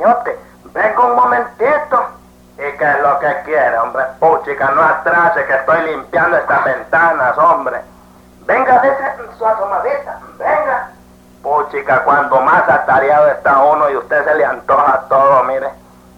gallote. Venga un momentito. ¿Y qué es lo que quiere, hombre? Puchica, no atrase, que estoy limpiando estas ventanas, hombre. Venga, dése su asomadita, venga. Puchica, cuando más atareado está uno y usted se le antoja todo, mire.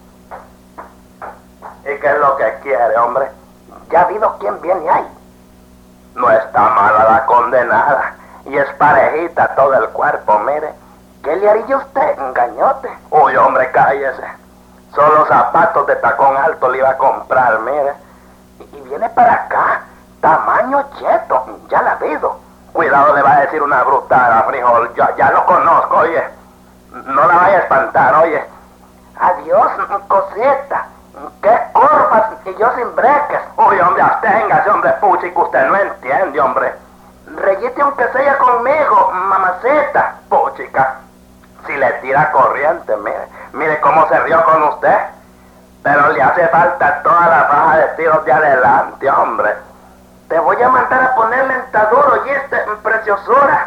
¿Y qué es lo que quiere, hombre? ¿Ya ha habido quién viene ahí? No está mala la condenada. Y es parejita todo el cuerpo, mire. ¿Qué le haría usted, engañote? Uy, hombre, cállese. Solo zapatos de tacón alto le iba a comprar, mire. Y viene para acá. Tamaño cheto, ya la ha habido. Cuidado, le va a decir una brutada, frijol. Yo ya lo conozco, oye. No la vaya a espantar, oye. Adiós, cosita. ¡Qué curvas! Y yo sin breques. Uy, hombre, absténgase, hombre, puchico, usted no entiende, hombre. Reyete aunque sea conmigo, mamacita. Puchica, si le tira corriente, mire cómo se rió con usted. Pero le hace falta toda la faja de tiros de adelante, hombre. Te voy a mandar a poner lentaduro y preciosura.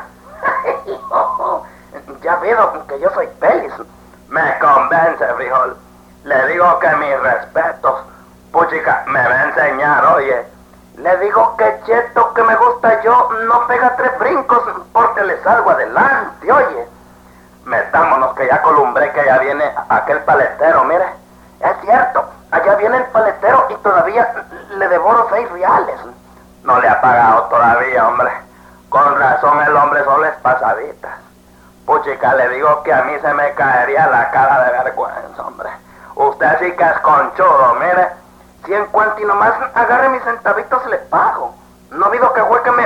Ya veo que yo soy pelis. Me convence, frijol. Le digo que mis respetos. Puchica, me va a enseñar, oye. Le digo que cheto que me gusta yo no pega 3 brincos porque le salgo adelante, oye. Metámonos que ya columbré que ya viene aquel paletero, mire. Es cierto, allá viene el paletero y todavía le devoro 6 reales. No le ha pagado todavía, hombre. Con razón el hombre solo es pasaditas. Puchica, le digo que a mí se me caería la cara de vergüenza, hombre. Usted sí que es conchudo, mire. Si en cuanto y nomás agarre mis centavitos le pago. No ha habido que juegue